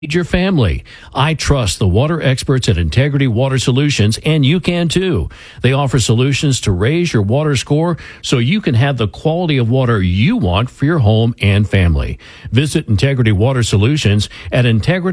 Your family. I trust the water experts at Integrity Water Solutions, and you can too. They offer solutions to raise your water score so you can have the quality of water you want for your home and family. Visit Integrity Water Solutions at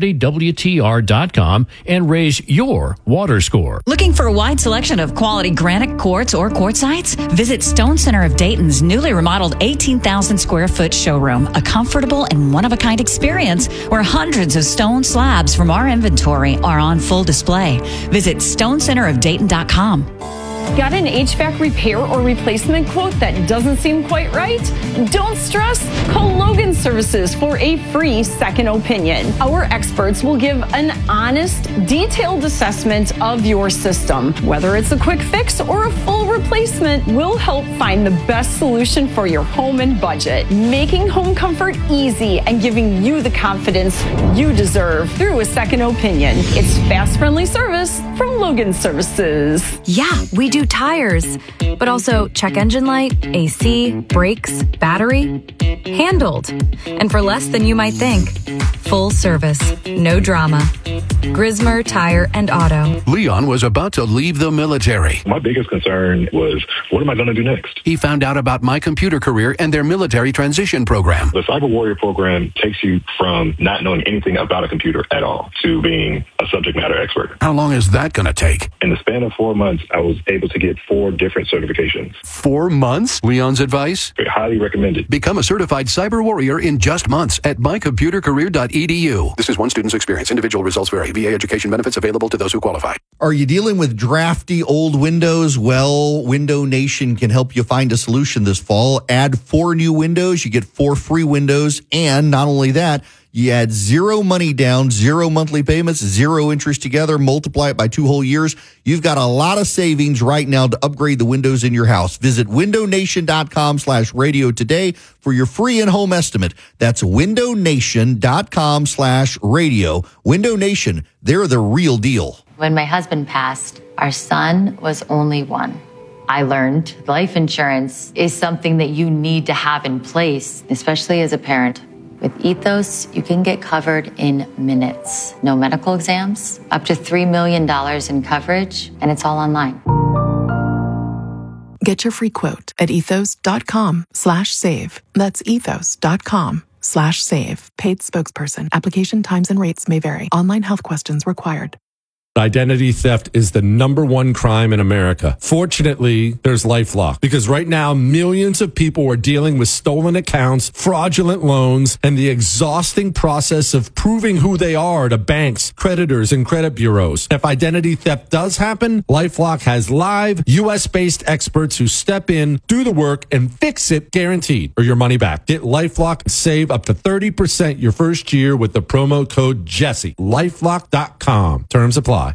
integritywtr.com and raise your water score. Looking for a wide selection of quality granite quartz or quartzites? Visit Stone Center of Dayton's newly remodeled 18,000 square foot showroom, a comfortable and one-of-a-kind experience where hundreds of stone slabs from our inventory are on full display. Visit stonecenterofdayton.com. Got an HVAC repair or replacement quote that doesn't seem quite right? Don't stress. Call Logan Services for a free second opinion. Our experts will give an honest, detailed assessment of your system. Whether it's a quick fix or a full replacement, we'll help find the best solution for your home and budget, making home comfort easy and giving you the confidence you deserve through a second opinion. It's fast, friendly service from Logan Services. Yeah, we do tires, but also check engine light, AC, brakes, battery. Handled. And for less than you might think. Full service, no drama. Grismer Tire and Auto. Leon was about to leave the military. My biggest concern was, what am I going to do next? He found out about My Computer Career and their military transition program. The Cyber Warrior program takes you from not knowing anything about a computer at all to being a subject matter expert. How long is that going to take? In the span of 4 months, I was able to get 4 different certifications. 4 months? Leon's advice? Highly recommended. Become a certified cyber warrior in just months at mycomputercareer.edu. This is one student's experience. Individual results vary. VA education benefits available to those who qualify. Are you dealing with drafty old windows? Well, Window Nation can help you find a solution this fall. Add 4 new windows, you get 4 free windows, and not only that, you add 0 money down, 0 monthly payments, 0 interest together, multiply it by 2 whole years. You've got a lot of savings right now to upgrade the windows in your house. Visit windownation.com/radio today for your free in-home estimate. That's windownation.com/radio. Window Nation, they're the real deal. When my husband passed, our son was only 1. I learned life insurance is something that you need to have in place, especially as a parent. With Ethos, you can get covered in minutes. No medical exams, up to $3 million in coverage, and it's all online. Get your free quote at ethos.com/save. That's ethos.com/save. Paid spokesperson. Application times and rates may vary. Online health questions required. Identity theft is the #1 crime in America. Fortunately, there's LifeLock, because right now millions of people are dealing with stolen accounts, fraudulent loans, and the exhausting process of proving who they are to banks, creditors, and credit bureaus. If identity theft does happen, LifeLock has live US-based experts who step in, do the work, and fix it guaranteed, or your money back. Get LifeLock and save up to 30% your first year with the promo code Jesse. LifeLock.com. Terms apply.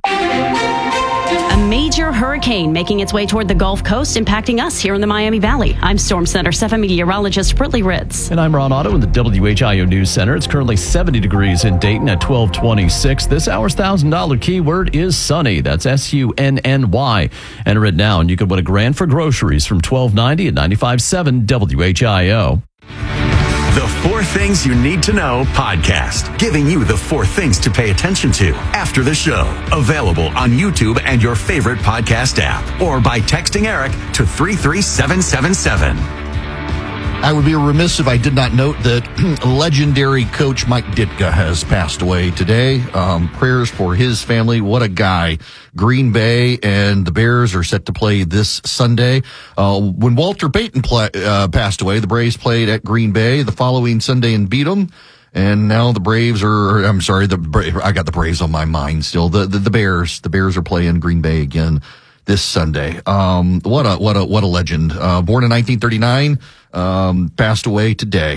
A major hurricane making its way toward the Gulf Coast, impacting us here in the Miami Valley. I'm Storm Center 7 meteorologist Britley Ritz. And I'm Ron Otto in the WHIO News Center. It's currently 70 degrees in Dayton at 1226. This hour's $1,000 keyword is sunny. That's SUNNY. Enter it now and you could win $1,000 for groceries from 1290 at 95.7 WHIO. The 4 Things You Need to Know podcast, giving you the 4 things to pay attention to after the show. Available on YouTube and your favorite podcast app, or by texting Eric to 33777. I would be remiss if I did not note that legendary coach Mike Ditka has passed away today. Prayers for his family. What a guy. Green Bay and the Bears are set to play this Sunday. When Walter Payton passed away, the Braves played at Green Bay the following Sunday and beat them. And now the Braves are, I got the Braves on my mind still. The Bears are playing Green Bay again this Sunday. What a legend. Born in 1939, passed away today.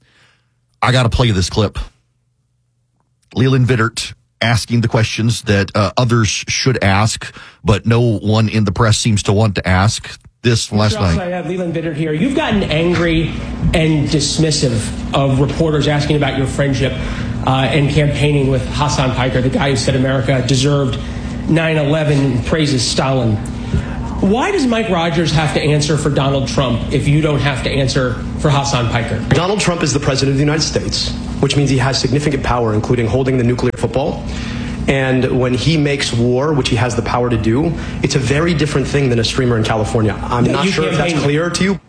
I got to play this clip. Leland Vittert asking the questions that others should ask, but no one in the press seems to want to ask. This last night. I have Leland Vittert here. You've gotten angry and dismissive of reporters asking about your friendship and campaigning with Hassan Piker, the guy who said America deserved 9/11 and praises Stalin. Why does Mike Rogers have to answer for Donald Trump if you don't have to answer for Hassan Piker? Donald Trump is the president of the United States. which means he has significant power, including holding the nuclear football. And when he makes war, which he has the power to do, it's a very different thing than a streamer in California. I'm not sure if that's clear to you.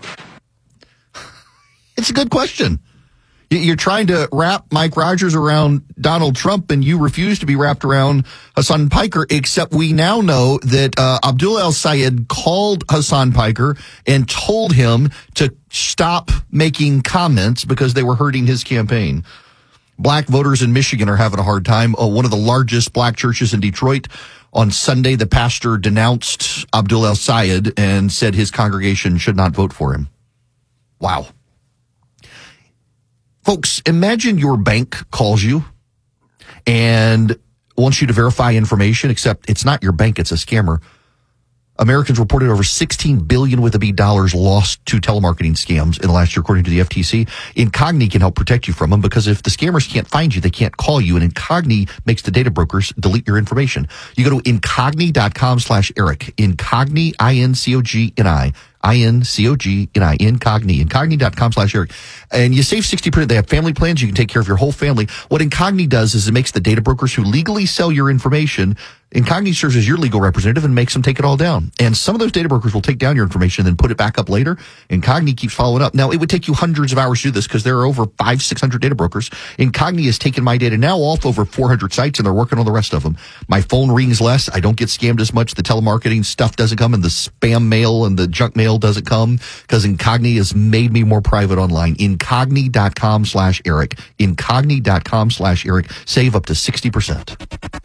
It's a good question. You're trying to wrap Mike Rogers around Donald Trump, and you refuse to be wrapped around Hassan Piker, except we now know that Abdul El-Sayed called Hassan Piker and told him to stop making comments because they were hurting his campaign. Black voters in Michigan are having a hard time. One of the largest black churches in Detroit, on Sunday, the pastor denounced Abdul El-Sayed and said his congregation should not vote for him. Wow. Folks, imagine your bank calls you and wants you to verify information, except it's not your bank, it's a scammer. Americans reported over $16 billion with a B dollars lost to telemarketing scams in the last year, according to the FTC. Incogni can help protect you from them because if the scammers can't find you, they can't call you. And Incogni makes the data brokers delete your information. You go to incogni.com/Eric. Incogni, INCOGNI. INCOGNI, Incogni, incogni.com/Eric. And you save 60%. They have family plans. You can take care of your whole family. What Incogni does is it makes the data brokers who legally sell your information, Incogni serves as your legal representative and makes them take it all down. And some of those data brokers will take down your information and then put it back up later. Incogni keeps following up. Now, it would take you hundreds of hours to do this because there are over 500-600 data brokers. Incogni has taken my data now off over 400 sites, and they're working on the rest of them. My phone rings less. I don't get scammed as much. The telemarketing stuff doesn't come, and the spam mail and the junk mail doesn't come because Incogni has made me more private online. Incogni.com/Eric. Incogni.com/Eric. Save up to 60%.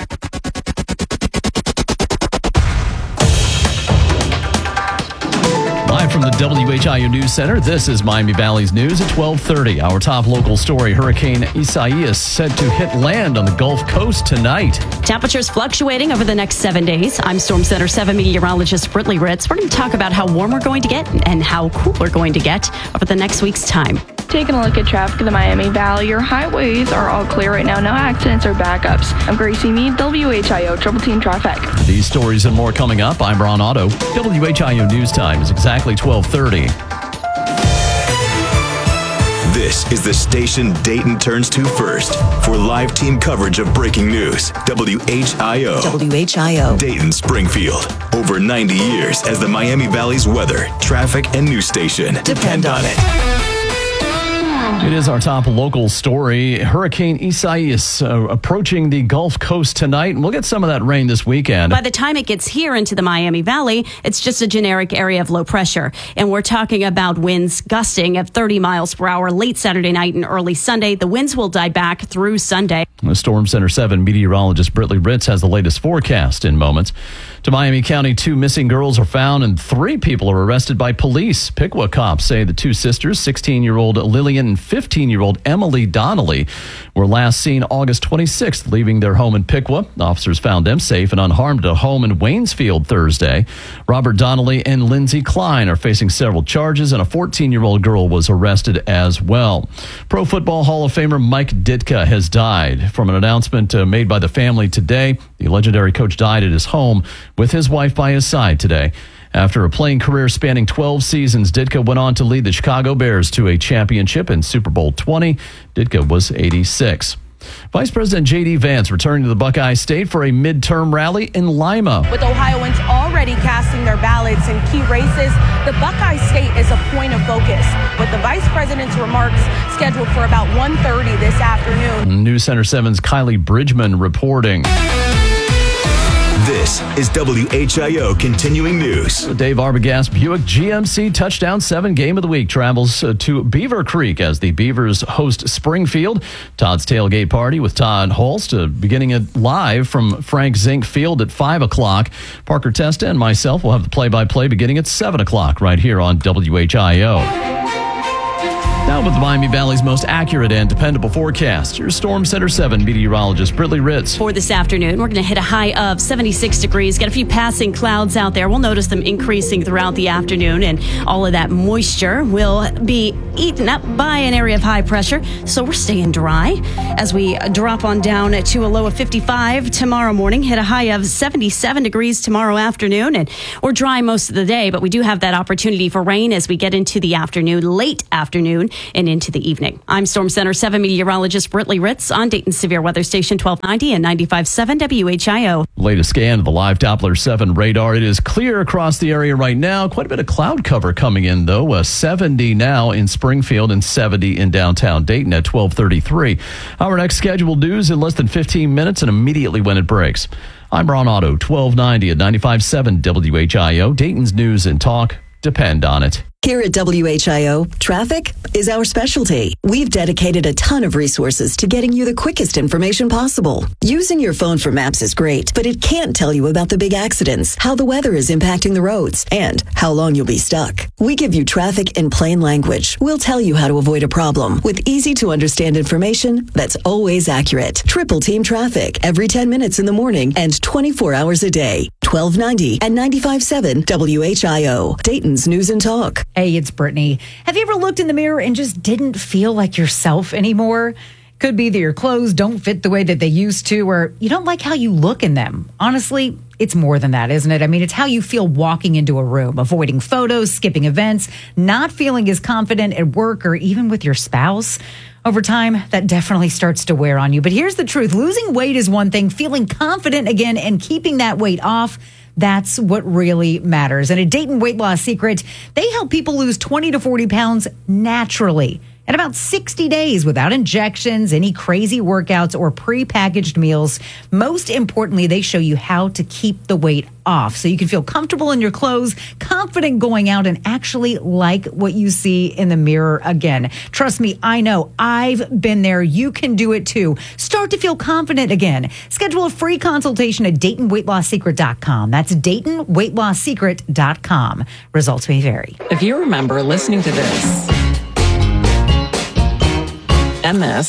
Live from the WHIO News Center, this is Miami Valley's News at 12:30. Our top local story, Hurricane Isaias said to hit land on the Gulf Coast tonight. Temperatures fluctuating over the next 7 days. I'm Storm Center 7 meteorologist Britley Ritz. We're going to talk about how warm we're going to get and how cool we're going to get over the next week's time. Taking a look at traffic in the Miami Valley, your highways are all clear right now. No accidents or backups. I'm Gracie Mead, WHIO Triple Team Traffic. These stories and more coming up. I'm Ron Otto. WHIO News Time is exactly 12:30. This is the station Dayton turns to first for live team coverage of breaking news. WHIO. WHIO. Dayton Springfield. Over 90 years as the Miami Valley's weather, traffic, and news station. Depend on it. It is our top local story. Hurricane Isaias approaching the Gulf Coast tonight, and we'll get some of that rain this weekend. By the time it gets here into the Miami Valley, it's just a generic area of low pressure. And we're talking about winds gusting at 30 miles per hour late Saturday night and early Sunday. The winds will die back through Sunday. The Storm Center 7 meteorologist Britley Ritz has the latest forecast in moments. To Miami County, 2 missing girls are found and 3 people are arrested by police. Piqua cops say the 2 sisters, 16-year-old Lillian and 15-year-old Emily Donnelly, were last seen August 26th leaving their home in Piqua. Officers found them safe and unharmed at a home in Waynesfield Thursday. Robert Donnelly and Lindsay Klein are facing several charges, and a 14-year-old girl was arrested as well. Pro Football Hall of Famer Mike Ditka has died. From an announcement made by the family today, the legendary coach died at his home with his wife by his side today. After a playing career spanning 12 seasons, Ditka went on to lead the Chicago Bears to a championship in Super Bowl 20. Ditka was 86. Vice President J.D. Vance returning to the Buckeye State for a midterm rally in Lima. With Ohioans already casting their ballots in key races, the Buckeye State is a point of focus, with the vice president's remarks scheduled for about 1:30 this afternoon. News Center 7's Kylie Bridgman reporting. This is WHIO Continuing News. Dave Arbogast Buick GMC Touchdown 7 Game of the Week travels to Beaver Creek as the Beavers host Springfield. Todd's Tailgate Party with Todd Holst beginning it live from Frank Zink Field at 5 o'clock. Parker Testa and myself will have the play-by-play beginning at 7 o'clock right here on WHIO. Now with the Miami Valley's most accurate and dependable forecast, your Storm Center 7 meteorologist Britley Ritz. For this afternoon, we're going to hit a high of 76 degrees. Got a few passing clouds out there. We'll notice them increasing throughout the afternoon, and all of that moisture will be eaten up by an area of high pressure. So we're staying dry as we drop on down to a low of 55 tomorrow morning, hit a high of 77 degrees tomorrow afternoon, and we're dry most of the day, but we do have that opportunity for rain as we get into the afternoon, late afternoon. and into the evening. I'm Storm Center 7 meteorologist Britley Ritz on Dayton's Severe Weather Station 1290 and 95.7 WHIO. Latest scan of the live Doppler 7 radar. It is clear across the area right now. Quite a bit of cloud cover coming in, though. 70 now in Springfield and 70 in downtown Dayton at 12:33. Our next scheduled news in less than 15 minutes and immediately when it breaks. I'm Ron Otto, 1290 at 95.7 WHIO. Dayton's news and talk. Depend on it. Here at WHIO, traffic is our specialty. We've dedicated a ton of resources to getting you the quickest information possible. Using your phone for maps is great, but it can't tell you about the big accidents, how the weather is impacting the roads, and how long you'll be stuck. We give you traffic in plain language. We'll tell you how to avoid a problem with easy-to-understand information that's always accurate. Triple Team Traffic every 10 minutes in the morning and 24 hours a day. 1290 and 95.7 WHIO. Dayton's News and Talk. Hey, it's Brittany. Have you ever looked in the mirror and just didn't feel like yourself anymore? Could be that your clothes don't fit the way that they used to, or you don't like how you look in them. Honestly, it's more than that, isn't it? I mean, it's how you feel walking into a room, avoiding photos, skipping events, not feeling as confident at work or even with your spouse. Over time, that definitely starts to wear on you. But here's the truth. Losing weight is one thing. Feeling confident again and keeping that weight off, that's what really matters. And at Dayton Weight Loss Secret, they help people lose 20 to 40 pounds naturally in about 60 days without injections, any crazy workouts, or prepackaged meals. Most importantly, they show you how to keep the weight off so you can feel comfortable in your clothes, confident going out, and actually like what you see in the mirror again. Trust me, I know. I've been there. You can do it too. Start to feel confident again. Schedule a free consultation at DaytonWeightLossSecret.com. That's DaytonWeightLossSecret.com. Results may vary. If you remember listening to this and this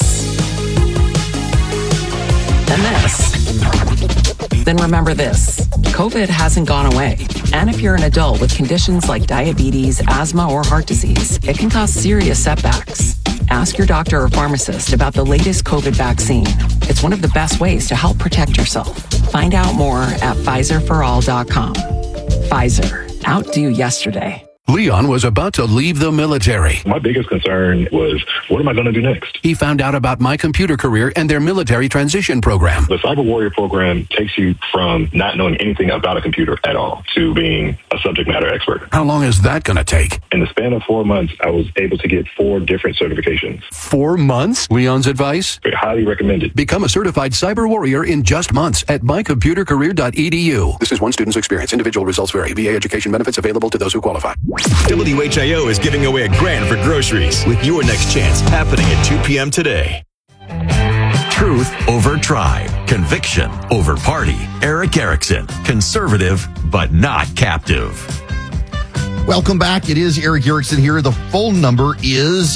and this, then remember this. COVID hasn't gone away. And if you're an adult with conditions like diabetes, asthma, or heart disease, it can cause serious setbacks. Ask your doctor or pharmacist about the latest COVID vaccine. It's one of the best ways to help protect yourself. Find out more at PfizerForAll.com. Pfizer. Outdo yesterday. Leon was about to leave the military. My biggest concern was, what am I going to do next? He found out about My Computer Career and their military transition program. The Cyber Warrior program takes you from not knowing anything about a computer at all to being a subject matter expert. How long is that going to take? In the span of 4 months, I was able to get 4 different certifications. 4 months? Leon's advice? Highly recommended. Become a certified cyber warrior in just months at mycomputercareer.edu. This is one student's experience. Individual results vary. VA education benefits available to those who qualify. WHIO is giving away $1,000 for groceries with your next chance happening at 2 p.m. today. Truth over tribe. Conviction over party. Eric Erickson. Conservative, but not captive. Welcome back. It is Eric Erickson here. The phone number is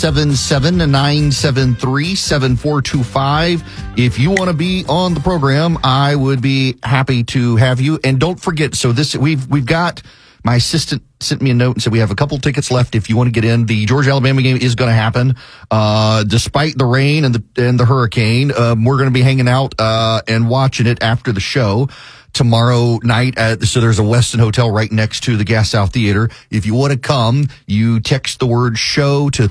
877-973-7425. If you want to be on the program, I would be happy to have you. And don't forget, so this we've got my assistant sent me a note and said we have a couple tickets left if you want to get in. The Georgia-Alabama game is going to happen. Despite the rain and the hurricane, we're going to be hanging out and watching it after the show tomorrow night. So there's a Westin Hotel right next to the Gas South Theater. If you want to come, you text the word show to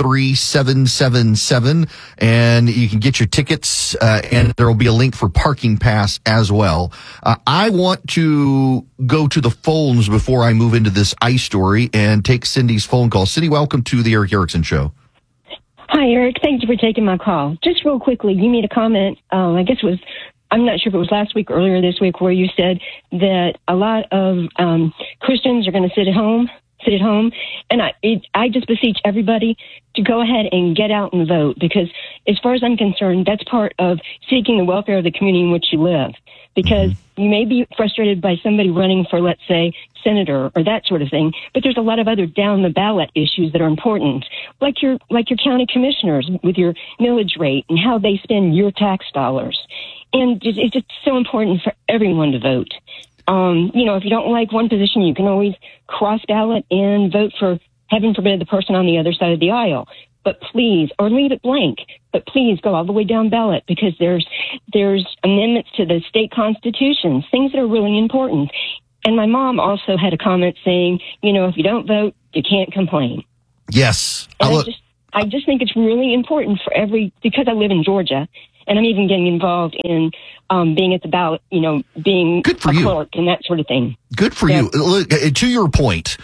33777 and you can get your tickets, and there will be a link for parking pass as well. I want to go to the phones before I move into this ICE story and take Cindy's phone call. Cindy, welcome to the Eric Erickson Show. Hi, Eric. Thank you for taking my call. Just real quickly, you made a comment, I guess it was, I'm not sure if it was last week or earlier this week, where you said that a lot of Christians are going to sit at home. And I just beseech everybody to go ahead and get out and vote, because as far as I'm concerned, that's part of seeking the welfare of the community in which you live. Because you may be frustrated by somebody running for, let's say, senator or that sort of thing, but there's a lot of other down the ballot issues that are important, like your county commissioners with your millage rate and how they spend your tax dollars. And it's just so important for everyone to vote. If you don't like one position, you can always cross ballot and vote for, heaven forbid, the person on the other side of the aisle. But please, or leave it blank, but please go all the way down ballot, because there's amendments to the state constitutions, things that are really important. And my mom also had a comment saying, if you don't vote, you can't complain. Yes. I just think it's really important for because I live in Georgia, and I'm even getting involved in being at the ballot, being a clerk and that sort of thing. Good for you. Look, to your point,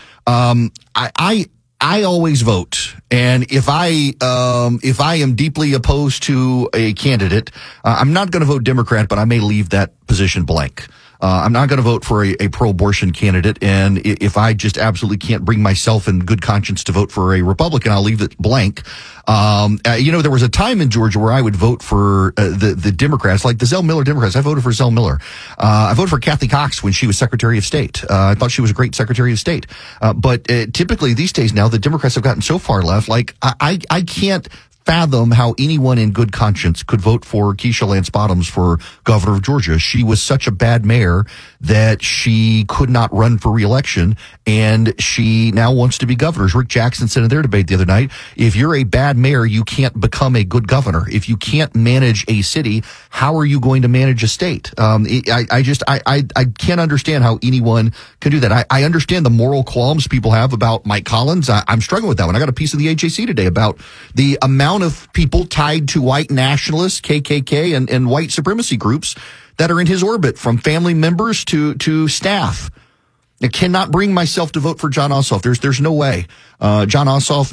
I always vote, and if I am deeply opposed to a candidate, I'm not going to vote Democrat, but I may leave that position blank. I'm not going to vote for a pro-abortion candidate, and if I just absolutely can't bring myself in good conscience to vote for a Republican, I'll leave it blank. There was a time in Georgia where I would vote for the Democrats, like the Zell Miller Democrats. I voted for Zell Miller. I voted for Kathy Cox when she was Secretary of State. I thought she was a great Secretary of State. But typically these days now, the Democrats have gotten so far left, like I can't fathom how anyone in good conscience could vote for Keisha Lance Bottoms for governor of Georgia. She was such a bad mayor that she could not run for re-election, and she now wants to be governor. As Rick Jackson said in their debate the other night, if you're a bad mayor, you can't become a good governor. If you can't manage a city, how are you going to manage a state? I can't understand how anyone can do that. I understand the moral qualms people have about Mike Collins. I'm struggling with that one. I got a piece of the AJC today about the amount of people tied to white nationalists, KKK, and white supremacy groups that are in his orbit, from family members to staff. I cannot bring myself to vote for Jon Ossoff. There's no way. Jon Ossoff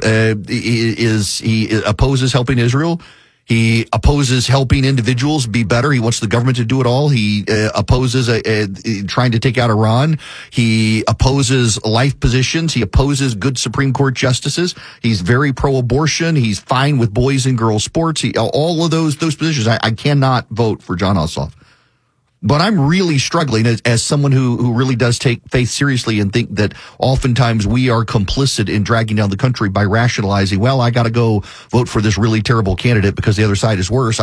he opposes helping Israel. He opposes helping individuals be better. He wants the government to do it all. He opposes trying to take out Iran. He opposes life positions. He opposes good Supreme Court justices. He's very pro-abortion. He's fine with boys and girls sports. All of those positions. I cannot vote for Jon Ossoff. But I'm really struggling as someone who really does take faith seriously and think that oftentimes we are complicit in dragging down the country by rationalizing, well, I got to go vote for this really terrible candidate because the other side is worse.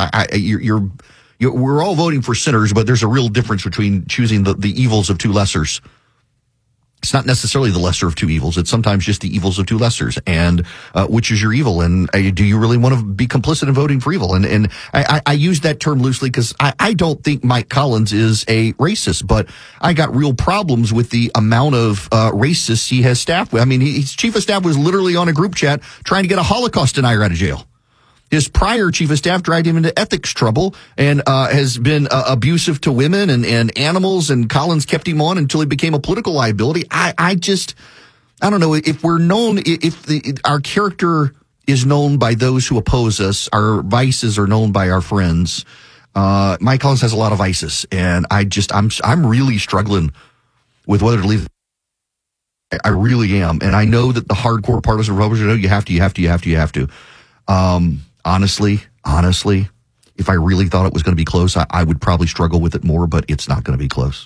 We're all voting for sinners, but there's a real difference between choosing the evils of two lessers. It's not necessarily the lesser of two evils. It's sometimes just the evils of two lessers. And which is your evil? And do you really want to be complicit in voting for evil? And I use that term loosely because I don't think Mike Collins is a racist, but I got real problems with the amount of racists he has staffed with. I mean, his chief of staff was literally on a group chat trying to get a Holocaust denier out of jail. His prior chief of staff dragged him into ethics trouble and has been abusive to women and animals, and Collins kept him on until he became a political liability. I don't know if we're known, our character is known by those who oppose us, our vices are known by our friends. Mike Collins has a lot of vices, and I'm really struggling with whether to leave. I really am, and I know that the hardcore partisan Republicans know you have to. Honestly, if I really thought it was going to be close, I would probably struggle with it more, but it's not going to be close.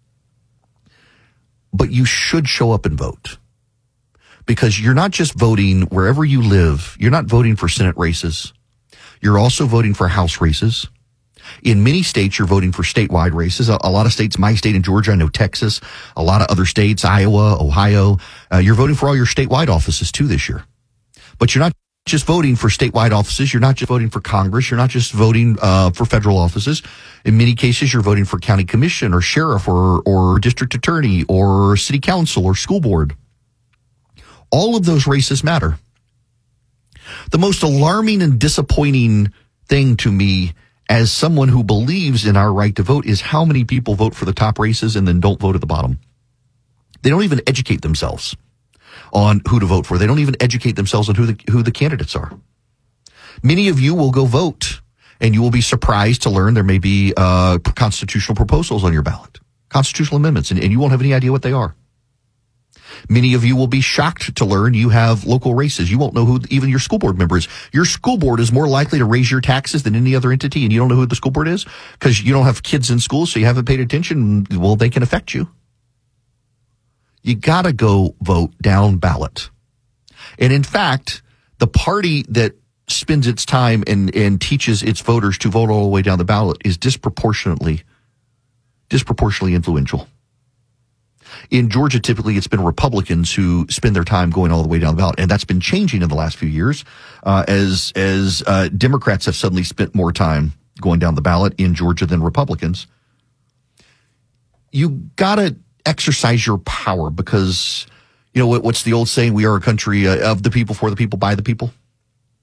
But you should show up and vote, because you're not just voting wherever you live. You're not voting for Senate races. You're also voting for House races. In many states, you're voting for statewide races. A lot of states, my state in Georgia, I know Texas, a lot of other states, Iowa, Ohio, you're voting for all your statewide offices too this year. But you're not just voting for statewide offices. You're not just voting for Congress. You're not just voting for federal offices. In many cases, you're voting for county commission or sheriff or district attorney or city council or school board. All of those races matter. The most alarming and disappointing thing to me as someone who believes in our right to vote is how many people vote for the top races and then don't vote at the bottom. They don't even educate themselves on who to vote for. They don't even educate themselves on who the candidates are. Many of you will go vote, and you will be surprised to learn there may be constitutional proposals on your ballot, constitutional amendments, and you won't have any idea what they are. Many of you will be shocked to learn you have local races. You won't know who even your school board member is. Your school board is more likely to raise your taxes than any other entity, and you don't know who the school board is because you don't have kids in school, so you haven't paid attention. Well, they can affect you. You got to go vote down ballot. And in fact, the party that spends its time and teaches its voters to vote all the way down the ballot is disproportionately influential. In Georgia, typically it's been Republicans who spend their time going all the way down the ballot. And that's been changing in the last few years as Democrats have suddenly spent more time going down the ballot in Georgia than Republicans. You got to exercise your power because, you know, what's the old saying? We are a country of the people, for the people, by the people.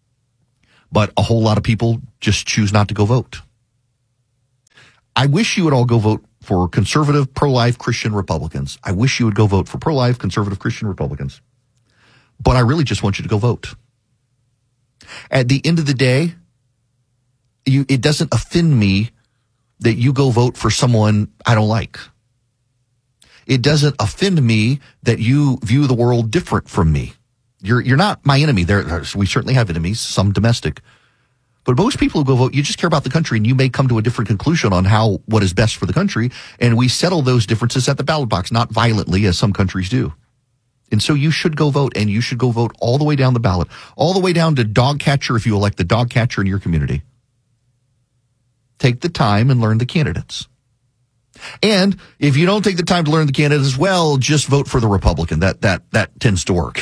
but a whole lot of people just choose not to go vote. I wish you would all go vote for conservative, pro-life Christian Republicans. I wish you would go vote for pro-life conservative Christian Republicans. But I really just want you to go vote. At the end of the day, it doesn't offend me that you go vote for someone I don't like. It doesn't offend me that you view the world different from me. You're not my enemy. We certainly have enemies, some domestic. But most people who go vote, you just care about the country, and you may come to a different conclusion on what is best for the country. And we settle those differences at the ballot box, not violently as some countries do. And so you should go vote, and you should go vote all the way down the ballot, all the way down to dog catcher if you elect the dog catcher in your community. Take the time and learn the candidates. And if you don't take the time to learn the candidates as well, just vote for the Republican. That tends to work.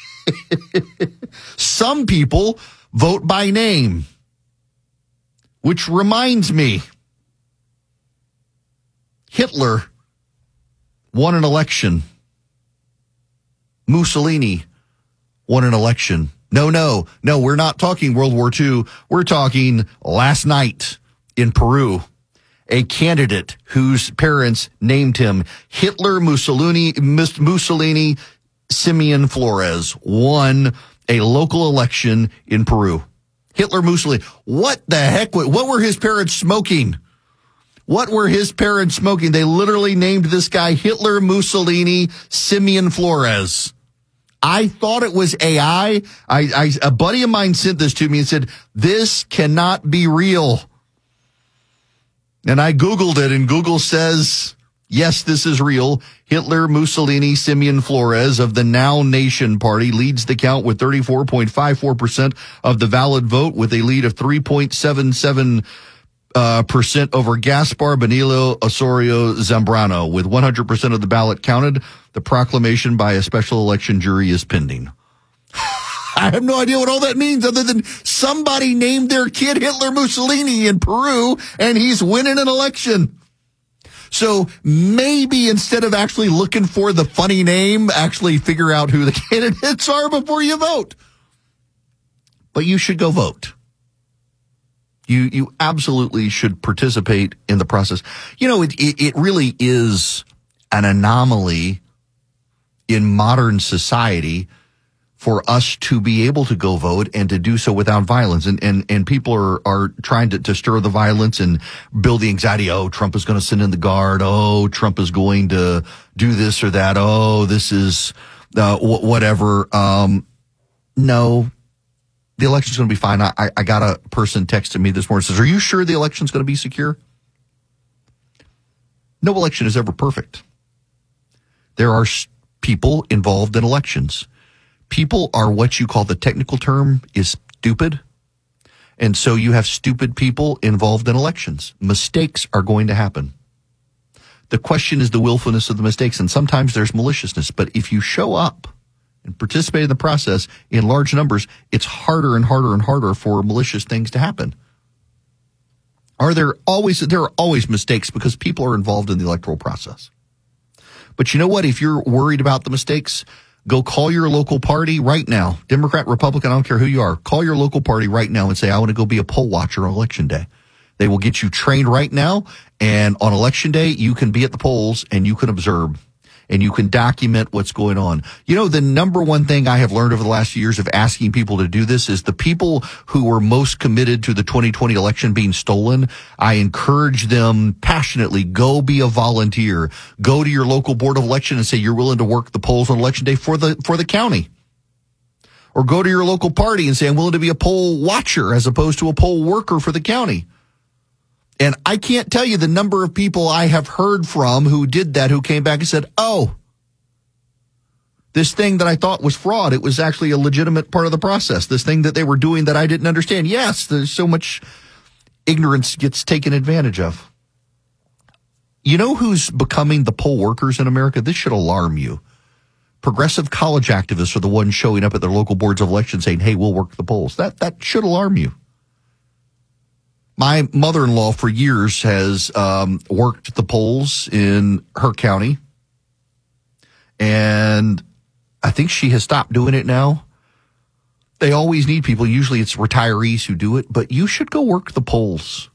Some people vote by name. Which reminds me, Hitler won an election. Mussolini won an election. No, we're not talking World War II. We're talking last night in Peru. A candidate whose parents named him Hitler Mussolini Simeon Flores won a local election in Peru. Hitler Mussolini. What the heck? What were his parents smoking? What were his parents smoking? They literally named this guy Hitler Mussolini Simeon Flores. I thought it was AI. A buddy of mine sent this to me and said, this cannot be real. And I Googled it, and Google says, yes, this is real. Hitler Mussolini Simeon Flores of the Now Nation Party leads the count with 34.54% of the valid vote, with a lead of 3.77% over Gaspar Benito Osorio Zambrano. With 100% of the ballot counted, the proclamation by a special election jury is pending. I have no idea what all that means other than somebody named their kid Hitler Mussolini in Peru, and he's winning an election. So maybe instead of actually looking for the funny name, actually figure out who the candidates are before you vote. But you should go vote. You absolutely should participate in the process. You know, it really is an anomaly in modern society for us to be able to go vote and to do so without violence. And people are trying to stir the violence and build the anxiety. Oh, Trump is going to send in the guard. Oh, Trump is going to do this or that. Oh, this is whatever. No, the election's going to be fine. I got a person texting me this morning says, are you sure the election's going to be secure? No election is ever perfect. There are people involved in elections. People are what you call, the technical term is stupid. And so you have stupid people involved in elections. Mistakes are going to happen. The question is the willfulness of the mistakes. And sometimes there's maliciousness. But if you show up and participate in the process in large numbers, it's harder and harder and harder for malicious things to happen. There are always mistakes because people are involved in the electoral process. But you know what? If you're worried about the mistakes, go call your local party right now. Democrat, Republican, I don't care who you are. Call your local party right now and say, I want to go be a poll watcher on election day. They will get you trained right now. And on election day, you can be at the polls and you can observe and you can document what's going on. You know, the number one thing I have learned over the last few years of asking people to do this is the people who were most committed to the 2020 election being stolen. I encourage them passionately, go be a volunteer. Go to your local board of election and say you're willing to work the polls on election day for the county. Or go to your local party and say I'm willing to be a poll watcher as opposed to a poll worker for the county. And I can't tell you the number of people I have heard from who did that, who came back and said, oh, this thing that I thought was fraud, it was actually a legitimate part of the process. This thing that they were doing that I didn't understand. Yes, there's so much ignorance gets taken advantage of. You know who's becoming the poll workers in America? This should alarm you. Progressive college activists are the ones showing up at their local boards of election saying, hey, we'll work the polls. That should alarm you. My mother-in-law for years has worked the polls in her county, and I think she has stopped doing it now. They always need people. Usually it's retirees who do it, but you should go work the polls.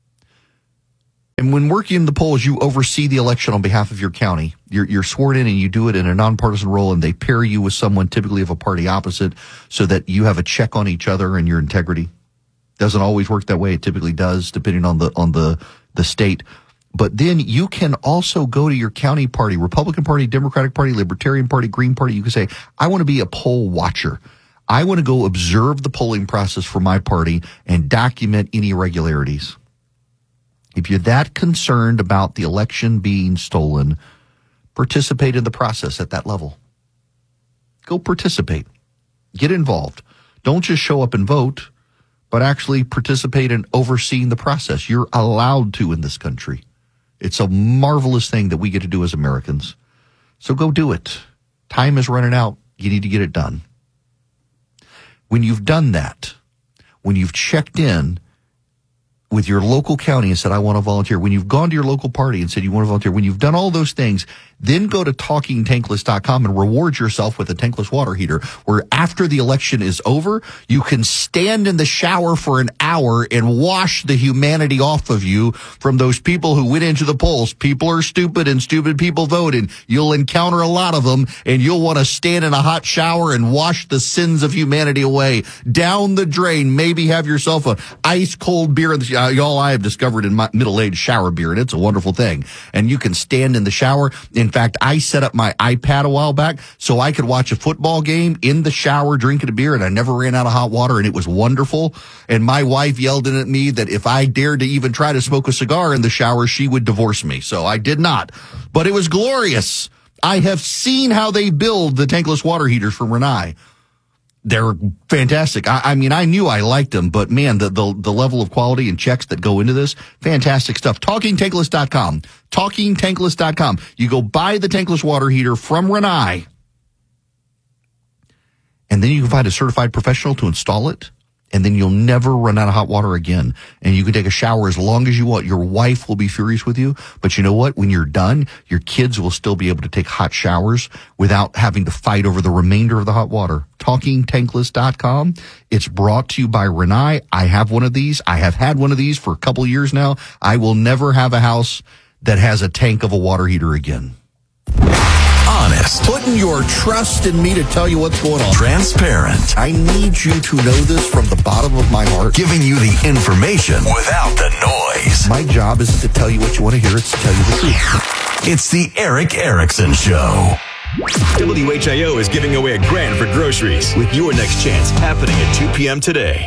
And when working in the polls, you oversee the election on behalf of your county. You're sworn in and you do it in a nonpartisan role, and they pair you with someone typically of a party opposite so that you have a check on each other and your integrity. Doesn't always work that way. It typically does, depending on the state. But then you can also go to your county party, Republican Party, Democratic Party, Libertarian Party, Green Party. You can say, I want to be a poll watcher. I want to go observe the polling process for my party and document any irregularities. If you're that concerned about the election being stolen, participate in the process at that level. Go participate. Get involved. Don't just show up and vote, but actually participate in overseeing the process. You're allowed to in this country. It's a marvelous thing that we get to do as Americans. So go do it. Time is running out. You need to get it done. When you've done that, when you've checked in with your local county and said, I want to volunteer, when you've gone to your local party and said you want to volunteer, when you've done all those things, then go to TalkingTankless.com and reward yourself with a tankless water heater, where after the election is over, you can stand in the shower for an hour and wash the humanity off of you from those people who went into the polls. People are stupid and stupid people vote, and you'll encounter a lot of them, and you'll want to stand in a hot shower and wash the sins of humanity away. Down the drain, maybe have yourself a ice cold beer. Y'all, I have discovered in my middle-aged shower beer, and it's a wonderful thing. And you can stand in the shower. In fact, I set up my iPad a while back so I could watch a football game in the shower drinking a beer, and I never ran out of hot water, and it was wonderful. And my wife yelled in at me that if I dared to even try to smoke a cigar in the shower, she would divorce me. So I did not. But it was glorious. I have seen how they build the tankless water heaters from Rinnai. They're fantastic. I mean, I knew I liked them, but man, the level of quality and checks that go into this, fantastic stuff. TalkingTankless.com. TalkingTankless.com. You go buy the tankless water heater from Rinnai, and then you can find a certified professional to install it, and then you'll never run out of hot water again. And you can take a shower as long as you want. Your wife will be furious with you, but you know what? When you're done, your kids will still be able to take hot showers without having to fight over the remainder of the hot water. TalkingTankless.com. It's brought to you by Rinnai. I have one of these. I have had one of these for a couple years now. I will never have a house that has a tank of a water heater again. Honest. Putting your trust in me to tell you what's going on. Transparent. I need you to know this from the bottom of my heart. Giving you the information without the noise. My job isn't to tell you what you want to hear. It's to tell you the truth. It's the Eric Erickson Show. WHIO is giving away $1,000 for groceries with your next chance happening at 2 p.m. today.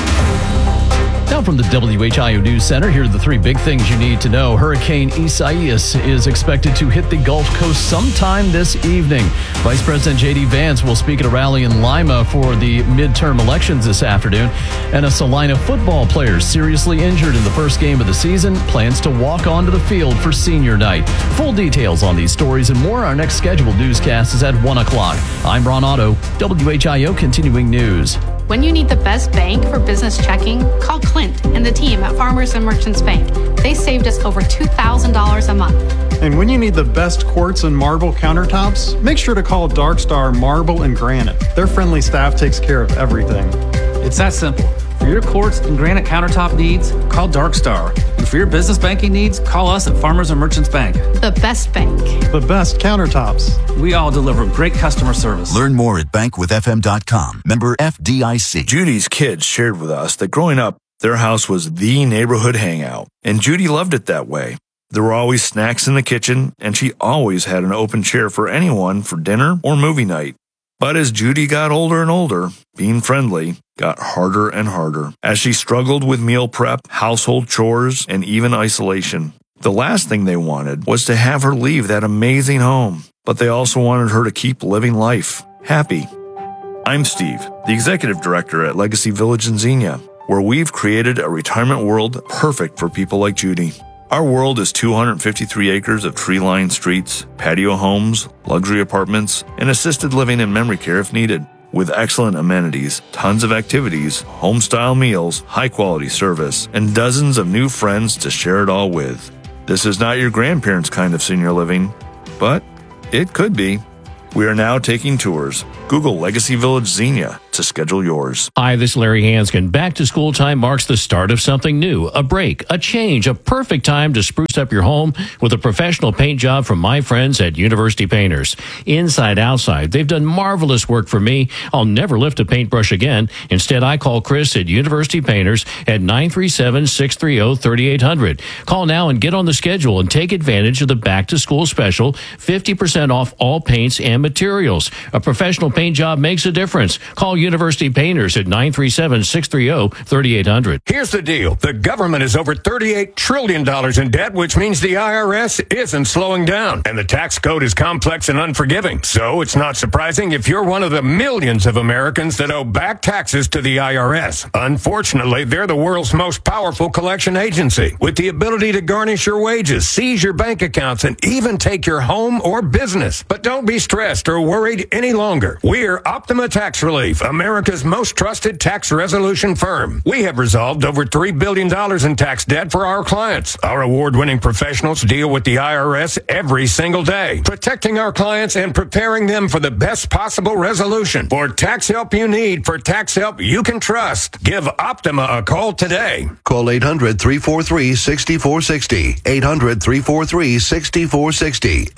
Now from the WHIO News Center, here are the three big things you need to know. Hurricane Isaias is expected to hit the Gulf Coast sometime this evening. Vice President J.D. Vance will speak at a rally in Lima for the midterm elections this afternoon. And a Salina football player seriously injured in the first game of the season plans to walk onto the field for senior night. Full details on these stories and more. Our next scheduled newscast is at 1 o'clock. I'm Ron Otto, WHIO Continuing News. When you need the best bank for business checking, call Clint and the team at Farmers and Merchants Bank. They saved us over $2,000 a month. And when you need the best quartz and marble countertops, make sure to call Dark Star Marble and Granite. Their friendly staff takes care of everything. It's that simple. For your quartz and granite countertop needs, call Dark Star. And for your business banking needs, call us at Farmers and Merchants Bank. The best bank. The best countertops. We all deliver great customer service. Learn more at bankwithfm.com. Member FDIC. Judy's kids shared with us that growing up, their house was the neighborhood hangout, and Judy loved it that way. There were always snacks in the kitchen, and she always had an open chair for anyone for dinner or movie night. But as Judy got older and older, being friendly got harder and harder as she struggled with meal prep, household chores, and even isolation. The last thing they wanted was to have her leave that amazing home, but they also wanted her to keep living life happy. I'm Steve, the executive director at Legacy Village in Xenia, where we've created a retirement world perfect for people like Judy. Our world is 253 acres of tree-lined streets, patio homes, luxury apartments, and assisted living and memory care if needed. With excellent amenities, tons of activities, home-style meals, high-quality service, and dozens of new friends to share it all with. This is not your grandparents' kind of senior living, but it could be. We are now taking tours. Google Legacy Village Xenia to schedule yours. Hi, this is Larry Hanskin. Back to school time marks the start of something new, a break, a change, a perfect time to spruce up your home with a professional paint job from my friends at University Painters. Inside, outside, they've done marvelous work for me. I'll never lift a paintbrush again. Instead, I call Chris at University Painters at 937-630-3800. Call now and get on the schedule and take advantage of the back to school special, 50% off all paints and materials. A professional paint job makes a difference. Call University Painters at 937-630-3800. Here's the deal. The government is over $38 trillion in debt, which means the IRS isn't slowing down. And the tax code is complex and unforgiving. So it's not surprising if you're one of the millions of Americans that owe back taxes to the IRS. Unfortunately, they're the world's most powerful collection agency, with the ability to garnish your wages, seize your bank accounts, and even take your home or business. But don't be stressed or worried any longer. We're Optima Tax Relief, America's most trusted tax resolution firm. We have resolved over $3 billion in tax debt for our clients. Our award-winning professionals deal with the IRS every single day, protecting our clients and preparing them for the best possible resolution. For tax help you need, for tax help you can trust, give Optima a call today. Call 800-343-6460. 800-343-6460.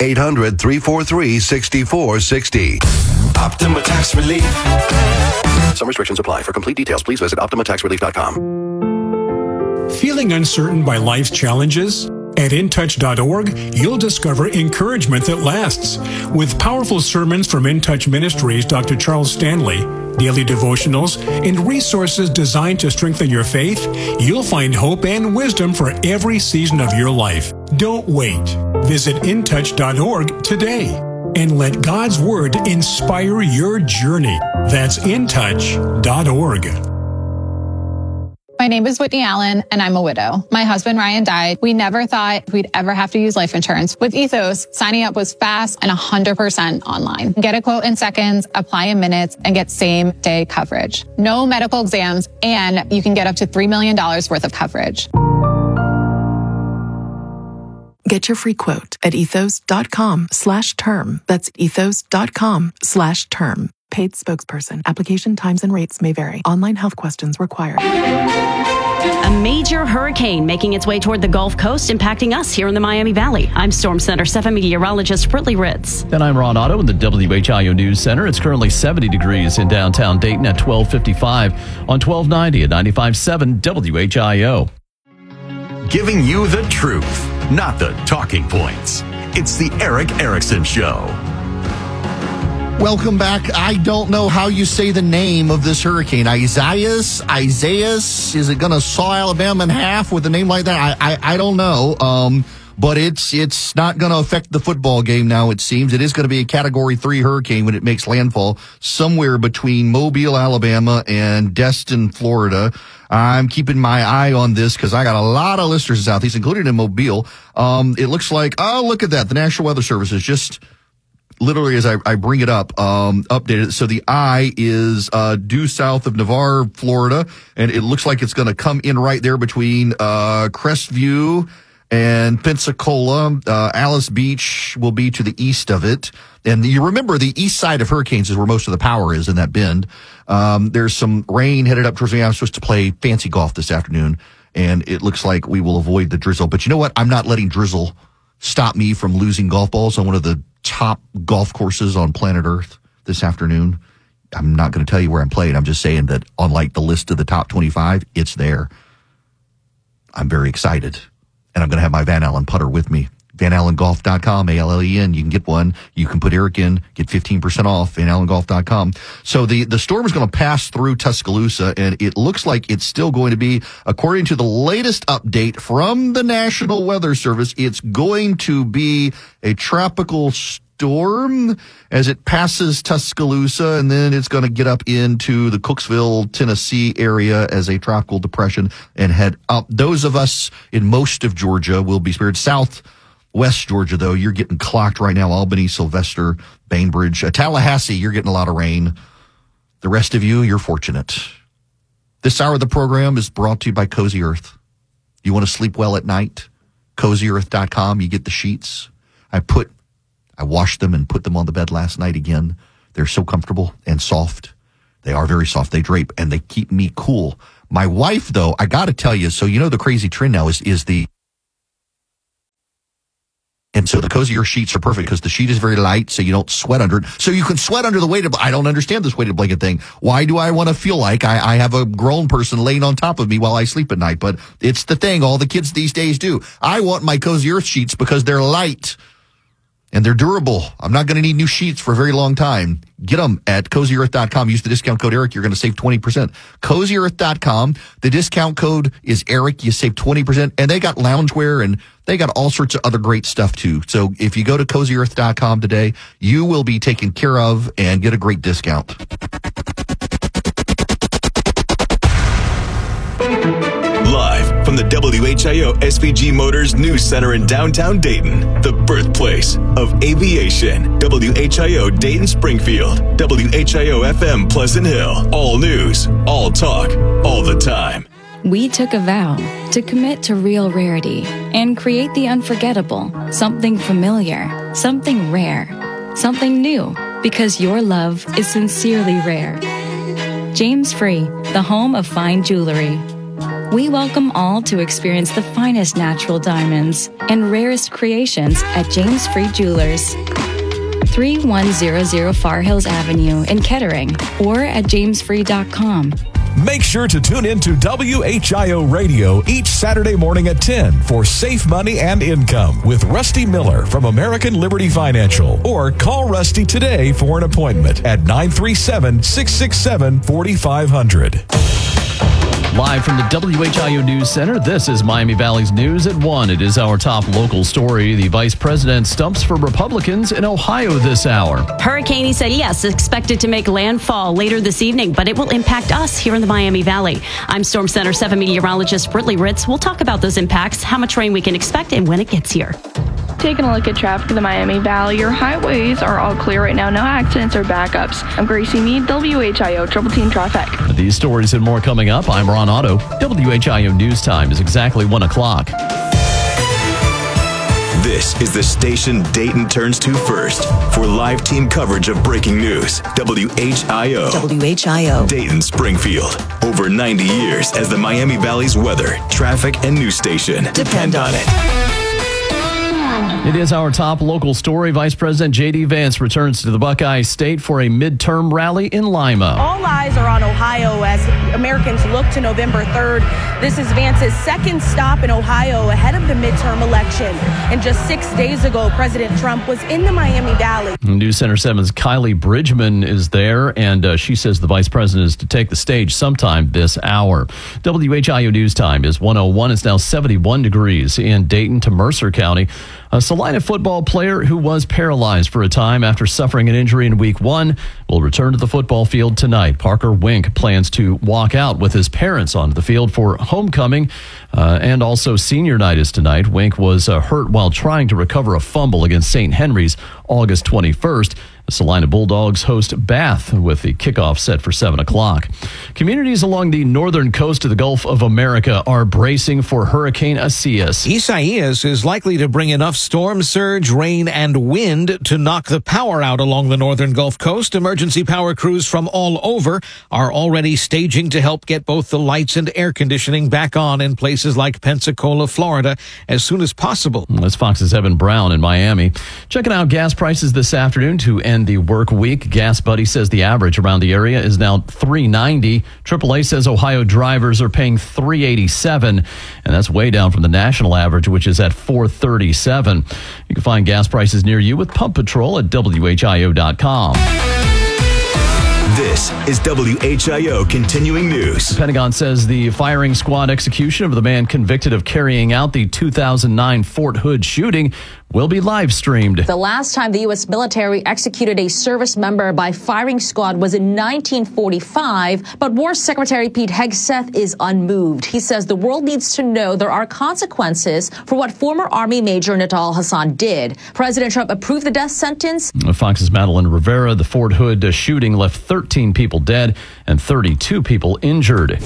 800-343-6460. Optima Tax Relief. Some restrictions apply. For complete details, please visit OptimaTaxRelief.com. Feeling uncertain by life's challenges? At InTouch.org, you'll discover encouragement that lasts. With powerful sermons from InTouch Ministries' Dr. Charles Stanley, daily devotionals, and resources designed to strengthen your faith, you'll find hope and wisdom for every season of your life. Don't wait. Visit InTouch.org today and let God's Word inspire your journey. That's InTouch.org. My name is Whitney Allen, and I'm a widow. My husband, Ryan, died. We never thought we'd ever have to use life insurance. With Ethos, signing up was fast and 100% online. Get a quote in seconds, apply in minutes, and get same-day coverage. No medical exams, and you can get up to $3 million worth of coverage. Get your free quote at ethos.com/term. That's ethos.com/term. Paid spokesperson. Application times and rates may vary. Online health questions required. A major hurricane making its way toward the Gulf Coast, impacting us here in the Miami Valley. I'm Storm Center 7 meteorologist Britley Ritz. And I'm Ron Otto in the WHIO News Center. It's currently 70 degrees in downtown Dayton at 12:55 on 1290 at 95.7 WHIO. Giving you the truth, not the talking points. It's the Eric Erickson Show. Welcome back. I don't know how you say the name of this hurricane. Isaias? Is it going to saw Alabama in half with a name like that? I don't know. But it's not going to affect the football game now, it seems. It is going to be a Category 3 hurricane when it makes landfall somewhere between Mobile, Alabama, and Destin, Florida. I'm keeping my eye on this because I got a lot of listeners in the Southeast, including in Mobile. It looks like, oh, look at that. The National Weather Service is just literally, as I bring it up, updated. So the eye is due south of Navarre, Florida, and it looks like it's going to come in right there between Crestview and Pensacola. Alice Beach will be to the east of it. And you remember the east side of hurricanes is where most of the power is in that bend. There's some rain headed up towards me. I'm supposed to play fancy golf this afternoon, and it looks like we will avoid the drizzle. But you know what? I'm not letting drizzle stop me from losing golf balls on one of the top golf courses on planet Earth this afternoon. I'm not going to tell you where I'm playing. I'm just saying that on like the list of the top 25, it's there. I'm very excited. And I'm going to have my Van Allen putter with me. VanAllenGolf.com, ALLEN. You can get one. You can put Eric in, get 15% off, VanAllenGolf.com. So the storm is going to pass through Tuscaloosa, and it looks like it's still going to be, according to the latest update from the National Weather Service, it's going to be a tropical storm as it passes Tuscaloosa, and then it's going to get up into the Cooksville, Tennessee area as a tropical depression and head up. Those of us in most of Georgia will be spared. Southwest Georgia, though, you're getting clocked right now. Albany, Sylvester, Bainbridge, Tallahassee, you're getting a lot of rain. The rest of you, you're fortunate. This hour of the program is brought to you by Cozy Earth. You want to sleep well at night? CozyEarth.com. You get the sheets. I washed them and put them on the bed last night again. They're so comfortable and soft. They are very soft. They drape and they keep me cool. My wife, though, I got to tell you, so the crazy trend now is the, and so the Cozy Earth sheets are perfect because the sheet is very light, so you don't sweat under it. So you can sweat under the weighted. I don't understand this weighted blanket thing. Why do I want to feel like I have a grown person laying on top of me while I sleep at night? But it's the thing all the kids these days do. I want my Cozy Earth sheets because they're light and they're durable. I'm not going to need new sheets for a very long time. Get them at CozyEarth.com. Use the discount code ERIC. You're going to save 20%. CozyEarth.com. The discount code is ERIC. You save 20%. And they got loungewear and they got all sorts of other great stuff too. So if you go to CozyEarth.com today, you will be taken care of and get a great discount. Live from the WHIO SVG Motors News Center in downtown Dayton, the birthplace of aviation. WHIO Dayton Springfield, WHIO FM Pleasant Hill. All news, all talk, all the time. We took a vow to commit to real rarity and create the unforgettable, something familiar, something rare, something new, because your love is sincerely rare. James Free, the home of fine jewelry. We welcome all to experience the finest natural diamonds and rarest creations at James Free Jewelers. 3100 Far Hills Avenue in Kettering or at jamesfree.com. Make sure to tune in to WHIO Radio each Saturday morning at 10 for Safe Money and Income with Rusty Miller from American Liberty Financial. Or call Rusty today for an appointment at 937-667-4500. Live from the WHIO News Center, this is Miami Valley's News at 1. It is our top local story. The vice president stumps for Republicans in Ohio this hour. Hurricane Isaias is expected to make landfall later this evening, but it will impact us here in the Miami Valley. I'm Storm Center 7 meteorologist Britley Ritz. We'll talk about those impacts, how much rain we can expect, and when it gets here. Taking a look at traffic in the Miami Valley, your highways are all clear right now. No accidents or backups. I'm Gracie Mead, WHIO Triple Team Traffic. These stories and more coming up. I'm Ron Otto. WHIO News Time is exactly 1 o'clock. This is the station Dayton turns to first for live team coverage of breaking news. WHIO. WHIO. Dayton Springfield. Over 90 years as the Miami Valley's weather, traffic, and news station. Depend on it. It is our top local story. Vice President J.D. Vance returns to the Buckeye State for a midterm rally in Lima. All eyes are on Ohio as Americans look to November 3rd. This is Vance's second stop in Ohio ahead of the midterm election. And just 6 days ago, President Trump was in the Miami Valley. News Center 7's Kylie Bridgman is there, and she says the vice president is to take the stage sometime this hour. WHIO News Time is 1:01. It's now 71 degrees in Dayton to Mercer County. A Salina football player who was paralyzed for a time after suffering an injury in Week 1 will return to the football field tonight. Parker Wink plans to walk out with his parents onto the field for homecoming, and also senior night is tonight. Wink was hurt while trying to recover a fumble against St. Henry's August 21st. The Salina Bulldogs host Bath with the kickoff set for 7 o'clock. Communities along the northern coast of the Gulf of America are bracing for Hurricane Isaias. Isaias is likely to bring enough storm surge, rain, and wind to knock the power out along the northern Gulf Coast. Emergency power crews from all over are already staging to help get both the lights and air conditioning back on in places like Pensacola, Florida, as soon as possible. That's Fox's Evan Brown in Miami. Checking out gas prices this afternoon to end the work week. Gas Buddy says the average around the area is now $3.90. AAA says Ohio drivers are paying $3.87, and that's way down from the national average, which is at $4.37. You can find gas prices near you with Pump Patrol at WHIO.com. This is WHIO Continuing News. The Pentagon says the firing squad execution of the man convicted of carrying out the 2009 Fort Hood shooting will be live streamed. The last time the U.S. military executed a service member by firing squad was in 1945, but War Secretary Pete Hegseth is unmoved. He says the world needs to know there are consequences for what former Army Major Nidal Hasan did. President Trump approved the death sentence. Fox's Madeline Rivera. The Fort Hood shooting left 13 people dead and 32 people injured.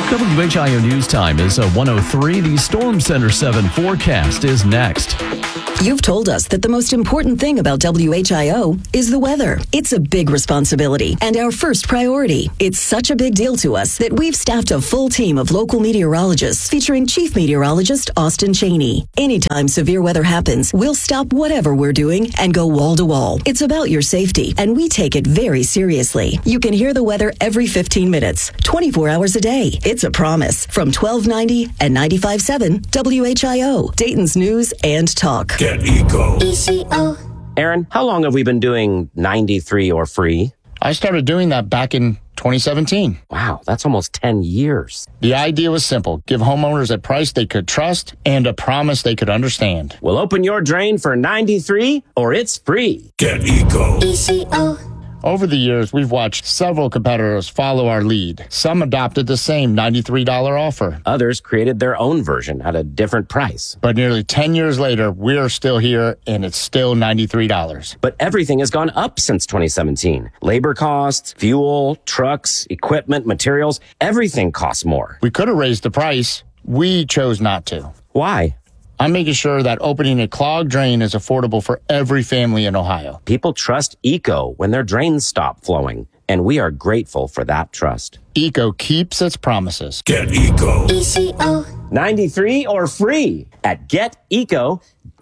WHIO News Time is 1:03. The Storm Center 7 forecast is next. You've told us that the most important thing about WHIO is the weather. It's a big responsibility and our first priority. It's such a big deal to us that we've staffed a full team of local meteorologists featuring Chief Meteorologist Austin Cheney. Anytime severe weather happens, we'll stop whatever we're doing and go wall to wall. It's about your safety, and we take it very seriously. You can hear the weather every 15 minutes, 24 hours a day. It's a promise from 1290 and 95.7 WHIO, Dayton's News and Talk. Get Eco. ECO. Aaron, how long have we been doing 93 or free? I started doing that back in 2017. Wow, that's almost 10 years. The idea was simple. Give homeowners a price they could trust and a promise they could understand. Well, open your drain for 93 or it's free. Get Eco. ECO. Over the years, we've watched several competitors follow our lead. Some adopted the same $93 offer. Others created their own version at a different price. But nearly 10 years later, we're still here, and it's still $93. But everything has gone up since 2017. Labor costs, fuel, trucks, equipment, materials, everything costs more. We could have raised the price. We chose not to. Why? I'm making sure that opening a clogged drain is affordable for every family in Ohio. People trust ECO when their drains stop flowing, and we are grateful for that trust. ECO keeps its promises. Get Eco. ECO. 93 or free at geteco.com.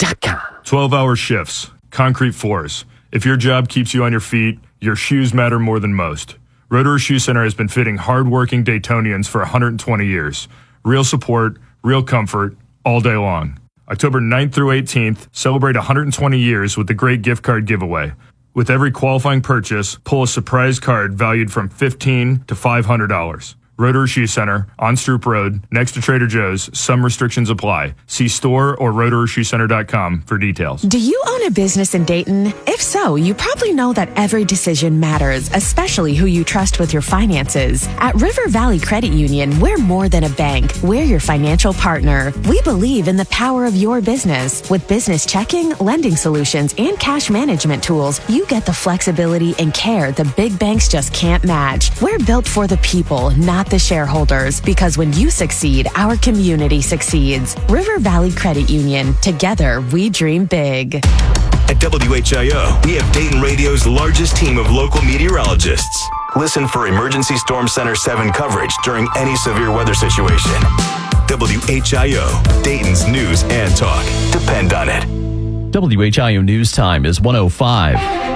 12-hour shifts, concrete floors. If your job keeps you on your feet, your shoes matter more than most. Rotary Shoe Center has been fitting hard-working Daytonians for 120 years. Real support, real comfort, all day long. October 9th through 18th, celebrate 120 years with the Great Gift Card Giveaway. With every qualifying purchase, pull a surprise card valued from $15 to $500. Rotary Shoe Center, on Stroop Road, next to Trader Joe's. Some restrictions apply. See store or rotaryshoecenter.com for details. Do you own a business in Dayton? If so, you probably know that every decision matters, especially who you trust with your finances. At River Valley Credit Union, we're more than a bank. We're your financial partner. We believe in the power of your business. With business checking, lending solutions, and cash management tools, you get the flexibility and care the big banks just can't match. We're built for the people, not the shareholders, because when you succeed, our community succeeds. River Valley Credit Union. Together, we dream big. At WHIO, we have Dayton Radio's largest team of local meteorologists. Listen for Emergency Storm Center 7 coverage during any severe weather situation. WHIO, Dayton's News and Talk. Depend on it. WHIO News Time is 1:05.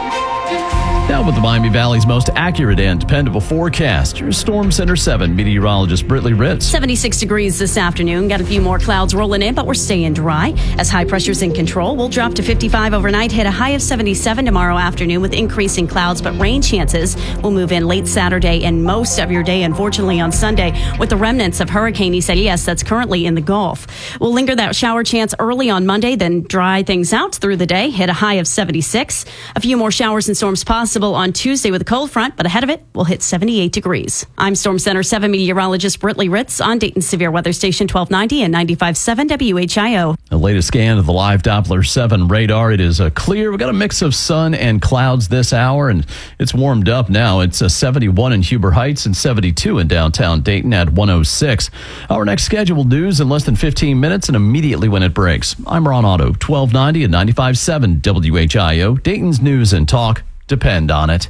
Now with the Miami Valley's most accurate and dependable forecast, your Storm Center 7 meteorologist Britley Ritz. 76 degrees this afternoon. Got a few more clouds rolling in, but we're staying dry. As high pressure's in control, we'll drop to 55 overnight, hit a high of 77 tomorrow afternoon with increasing clouds, but rain chances will move in late Saturday and most of your day, unfortunately, on Sunday, with the remnants of Hurricane Isaias that's currently in the Gulf. We'll linger that shower chance early on Monday, then dry things out through the day, hit a high of 76. A few more showers and storms possible on Tuesday with a cold front, but ahead of it, we'll hit 78 degrees. I'm Storm Center 7 meteorologist Britley Ritz on Dayton's Severe Weather Station 1290 and 95.7 WHIO. The latest scan of the live Doppler 7 radar. It is clear. We've got a mix of sun and clouds this hour, and it's warmed up now. It's 71 in Huber Heights and 72 in downtown Dayton at 106. Our next scheduled news in less than 15 minutes and immediately when it breaks. I'm Ron Otto, 1290 and 95.7 WHIO, Dayton's News and Talk. Depend on it.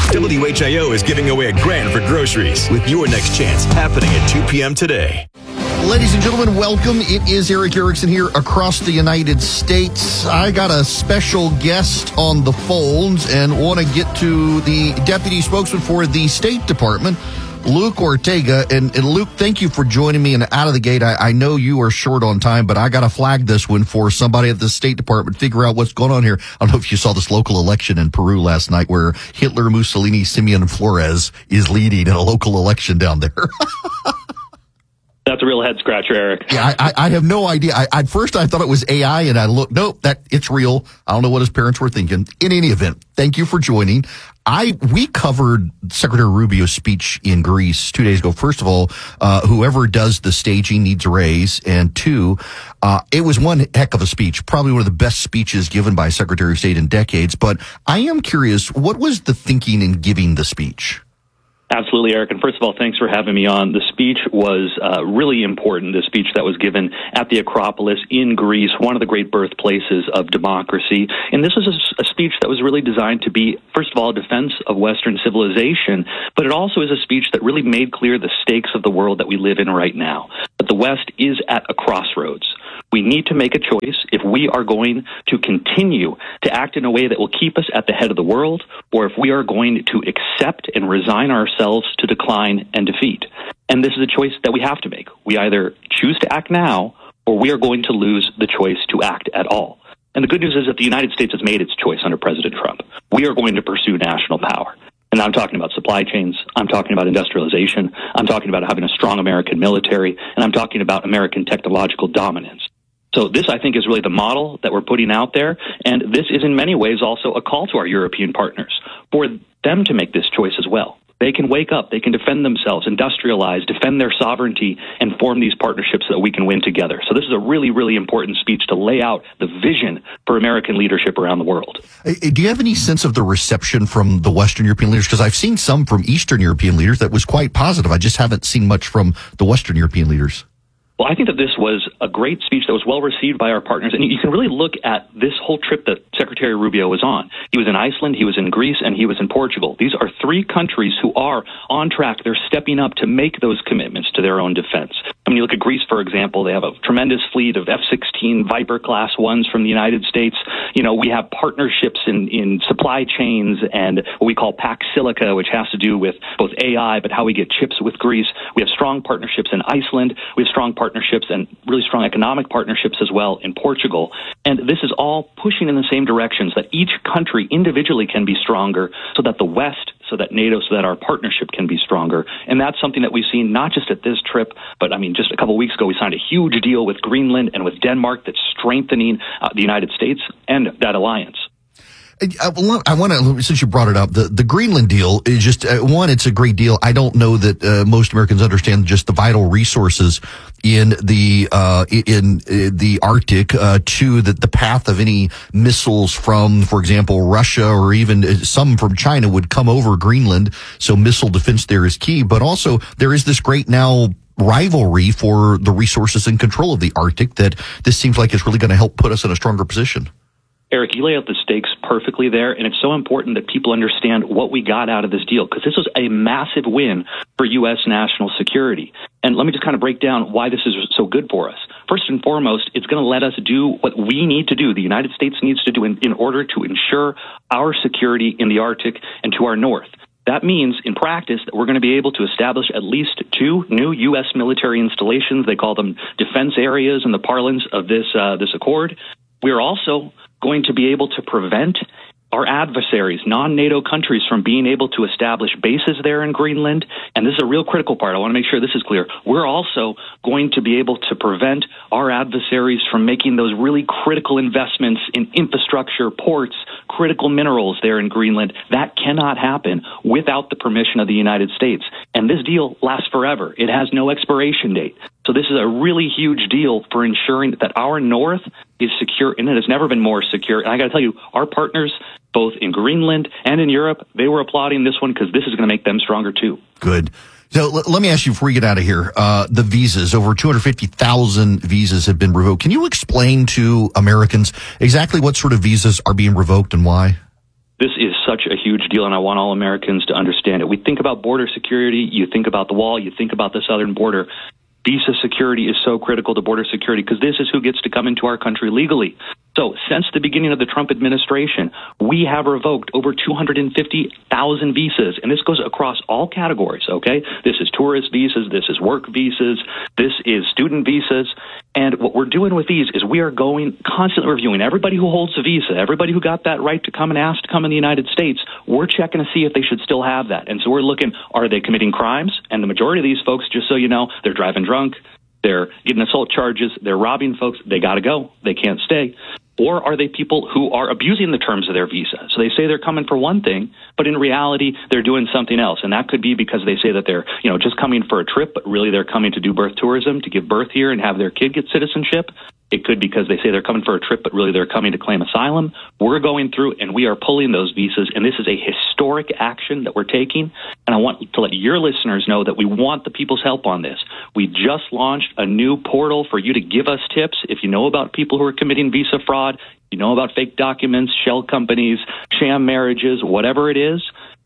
WHIO is giving away $1,000 for groceries with your next chance happening at 2 p.m. today. Ladies and gentlemen, welcome. It is Eric Erickson here across the United States. I got a special guest on the phones and want to get to the deputy spokesman for the State Department, Luke Ortega. And Luke, thank you for joining me. And out of the gate, I know you are short on time, but I got to flag this one for somebody at the State Department, figure out what's going on here. I don't know if you saw this local election in Peru last night where Hitler Mussolini Simeon Flores is leading in a local election down there. That's a real head scratcher, Eric. Yeah, I have no idea. At first I thought it was AI, and I looked, nope, it's real. I don't know what his parents were thinking. In any event, thank you for joining. We covered Secretary Rubio's speech in Greece 2 days ago. First of all, whoever does the staging needs a raise. And two, it was one heck of a speech, probably one of the best speeches given by a Secretary of State in decades. But I am curious, what was the thinking in giving the speech? Absolutely, Eric. And first of all, thanks for having me on. The speech was really important, the speech that was given at the Acropolis in Greece, one of the great birthplaces of democracy. And this was a speech that was really designed to be, first of all, a defense of Western civilization, but it also is a speech that really made clear the stakes of the world that we live in right now, that the West is at a crossroads. We need to make a choice if we are going to continue to act in a way that will keep us at the head of the world, or if we are going to accept and resign ourselves to decline and defeat. And this is a choice that we have to make. We either choose to act now, or we are going to lose the choice to act at all. And the good news is that the United States has made its choice under President Trump. We are going to pursue national power. And I'm talking about supply chains, I'm talking about industrialization, I'm talking about having a strong American military, and I'm talking about American technological dominance. So this, I think, is really the model that we're putting out there, and this is in many ways also a call to our European partners for them to make this choice as well. They can wake up, they can defend themselves, industrialize, defend their sovereignty, and form these partnerships so that we can win together. So this is a really, really important speech to lay out the vision for American leadership around the world. Do you have any sense of the reception from the Western European leaders? Because I've seen some from Eastern European leaders that was quite positive. I just haven't seen much from the Western European leaders. Well, I think that this was a great speech that was well received by our partners. And you can really look at this whole trip that Secretary Rubio was on. He was in Iceland, he was in Greece, and he was in Portugal. These are three countries who are on track. They're stepping up to make those commitments to their own defense. I mean, you look at Greece, for example, they have a tremendous fleet of F-16 Viper Class 1s from the United States. You know, we have partnerships in supply chains and what we call Pax Silica, which has to do with both AI, but how we get chips with Greece. We have strong partnerships in Iceland. We have strong partnerships and really strong economic partnerships as well in Portugal. And this is all pushing in the same directions, that each country individually can be stronger, so that the West, so that NATO, so that our partnership can be stronger. And that's something that we've seen not just at this trip, but I mean, just a couple of weeks ago, we signed a huge deal with Greenland and with Denmark that's strengthening the United States and that alliance. I want to, since you brought it up, the Greenland deal is just, one, it's a great deal. I don't know that most Americans understand just the vital resources in the Arctic, to the path of any missiles from, for example, Russia or even some from China would come over Greenland. So missile defense there is key. But also there is this great now rivalry for the resources and control of the Arctic that this seems like it's really going to help put us in a stronger position. Eric, you lay out the stakes perfectly there, and it's so important that people understand what we got out of this deal, because this was a massive win for U.S. national security. And let me just kind of break down why this is so good for us. First and foremost, it's going to let us do what we need to do, the United States needs to do in order to ensure our security in the Arctic and to our north. That means, in practice, that we're going to be able to establish at least 2 new U.S. military installations. They call them defense areas in the parlance of this accord. We're also going to be able to prevent our adversaries, non-NATO countries, from being able to establish bases there in Greenland. And this is a real critical part. I want to make sure this is clear. We're also going to be able to prevent our adversaries from making those really critical investments in infrastructure, ports, critical minerals there in Greenland. That cannot happen without the permission of the United States. And this deal lasts forever. It has no expiration date. So this is a really huge deal for ensuring that our north is secure, and it has never been more secure. And I got to tell you, our partners, both in Greenland and in Europe, they were applauding this one because this is going to make them stronger too. Good. So let me ask you before we get out of here, the visas, over 250,000 visas have been revoked. Can you explain to Americans exactly what sort of visas are being revoked and why? This is such a huge deal, and I want all Americans to understand it. We think about border security, you think about the wall, you think about the southern border. Visa security is so critical to border security because this is who gets to come into our country legally. So since the beginning of the Trump administration, we have revoked over 250,000 visas, and this goes across all categories, okay? This is tourist visas, this is work visas, this is student visas, and what we're doing with these is we are going constantly reviewing everybody who holds a visa, everybody who got that right to come and ask to come in the United States, we're checking to see if they should still have that. And so we're looking, are they committing crimes? And the majority of these folks, just so you know, they're driving drunk, they're getting assault charges, they're robbing folks, they got to go, they can't stay. Or are they people who are abusing the terms of their visa? So they say they're coming for one thing, but in reality, they're doing something else. And that could be because they say that they're, just coming for a trip, but really they're coming to do birth tourism, to give birth here and have their kid get citizenship. It could because they say they're coming for a trip, but really they're coming to claim asylum. We're going through and we are pulling those visas, and this is a historic action that we're taking. And I want to let your listeners know that we want the people's help on this. We just launched a new portal for you to give us tips if you know about people who are committing visa fraud, you know about fake documents, shell companies, sham marriages, whatever it is.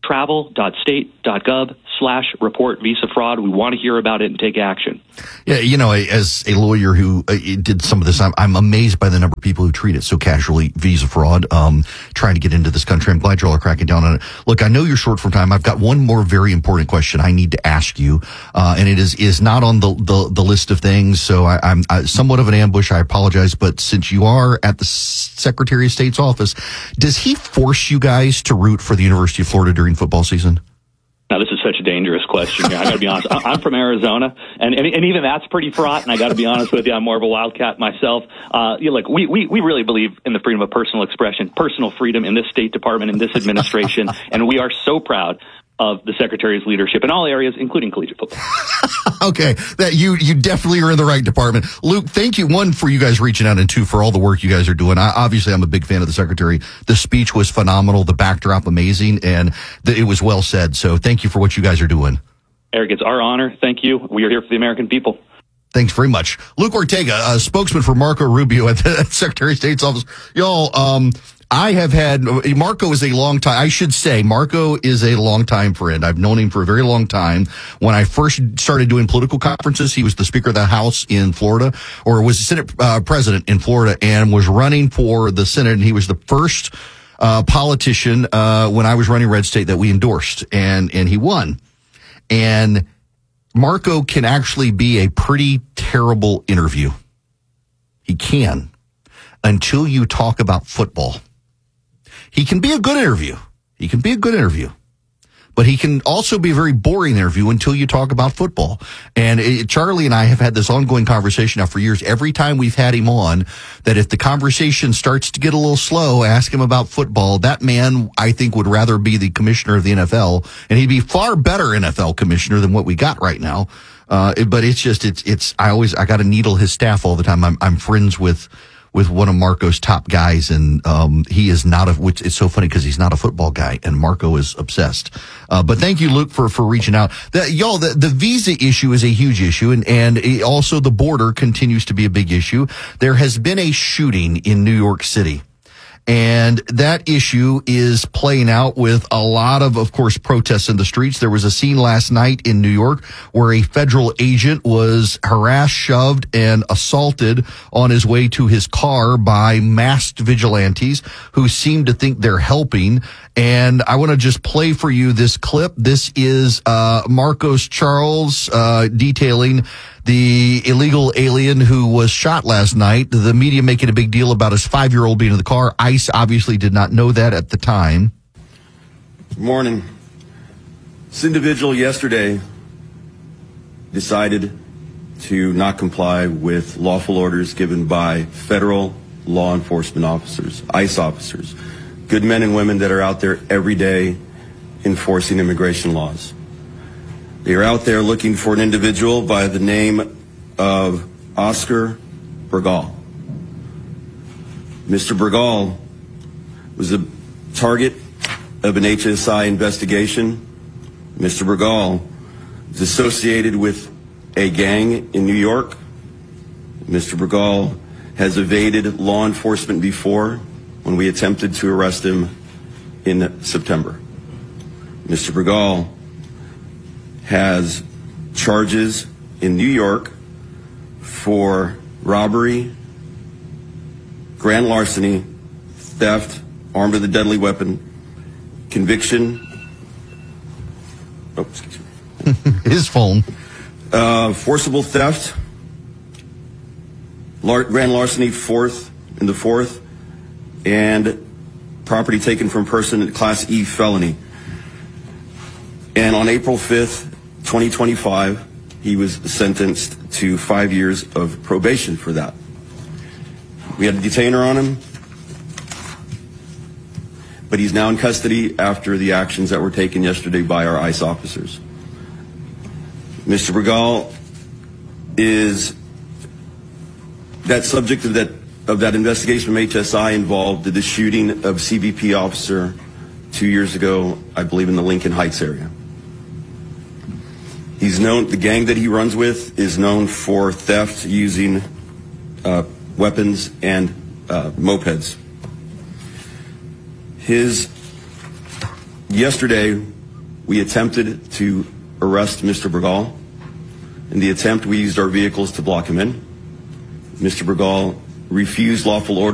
travel.state.gov/report visa fraud. We want to hear about it and take action. Yeah, as a lawyer who did some of this, I'm amazed by the number of people who treat it so casually, visa fraud, trying to get into this country. I'm glad you all are cracking down on it. Look, I know you're short for time. I've got one more very important question I need to ask you, and it is not on the list of things, so I'm somewhat of an ambush. I apologize, but since you are at the Secretary of State's office, does he force you guys to root for the University of Florida during football season? Now, this is such a dangerous question here. I got to be honest. I'm from Arizona, and even that's pretty fraught, and I got to be honest with you, I'm more of a Wildcat myself. Look, we really believe in the freedom of personal expression, personal freedom in this State Department, in this administration, and we are so proud of the Secretary's leadership in all areas, including collegiate football. Okay, that you definitely are in the right department. Luke, thank you, one, for you guys reaching out, and two, for all the work you guys are doing. Obviously, I'm a big fan of the Secretary. The speech was phenomenal, the backdrop amazing, and it was well said. So thank you for what you guys are doing. Eric, it's our honor. Thank you. We are here for the American people. Thanks very much. Luke Ortega, a spokesman for Marco Rubio at the Secretary of State's office. Y'all, I have had, Marco is a long time, I should say, Marco is a long time friend. I've known him for a very long time. When I first started doing political conferences, he was the Speaker of the House in Florida, or was the Senate president in Florida, and was running for the Senate, and he was the first politician when I was running Red State that we endorsed, and he won. And Marco can actually be a pretty terrible interview. He can, until you talk about football. He can be a good interview. But he can also be a very boring interview until you talk about football. And Charlie and I have had this ongoing conversation now for years. Every time we've had him on, that if the conversation starts to get a little slow, ask him about football. That man, I think, would rather be the commissioner of the NFL, and he'd be far better NFL commissioner than what we got right now. But it's just, I got to needle his staff all the time. I'm friends with one of Marco's top guys, and he is not which it's so funny because he's not a football guy, and Marco is obsessed. But thank you, Luke, for reaching out. The visa issue is a huge issue, and also the border continues to be a big issue. There has been a shooting in New York City, and that issue is playing out with a lot of course, protests in the streets. There was a scene last night in New York where a federal agent was harassed, shoved, and assaulted on his way to his car by masked vigilantes who seem to think they're helping. And I want to just play for you this clip. This is Marcos Charles detailing the illegal alien who was shot last night. The media making a big deal about his 5-year-old being in the car. ICE obviously did not know that at the time. Good morning. This individual yesterday decided to not comply with lawful orders given by federal law enforcement officers, ICE officers, good men and women that are out there every day enforcing immigration laws. They are out there looking for an individual by the name of Oscar Bergal. Mr. Bergal was a target of an HSI investigation. Mr. Bergal is associated with a gang in New York. Mr. Bergal has evaded law enforcement before when we attempted to arrest him in September. Mr. Bergal has charges in New York for robbery, grand larceny, theft, armed with a deadly weapon, conviction. Oh, excuse me. His phone. Forcible theft, grand larceny, fourth, and property taken from person, Class E felony. And on April 5th, 2025, he was sentenced to 5 years of probation for that. We had a detainer on him, but he's now in custody after the actions that were taken yesterday by our ICE officers. Mr. Bergal is That subject of that investigation from HSI involved the shooting of CBP officer 2 years ago, I believe in the Lincoln Heights area. The gang that he runs with is known for theft using weapons and mopeds. Yesterday, we attempted to arrest Mr. Bergal. In the attempt, we used our vehicles to block him in. Mr. Bergal refused lawful order